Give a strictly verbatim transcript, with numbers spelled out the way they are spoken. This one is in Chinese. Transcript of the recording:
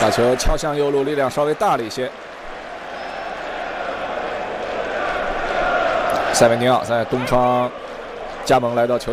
把球敲向右路，力量稍微大了一些。塞维尼奥在东窗加盟来到球。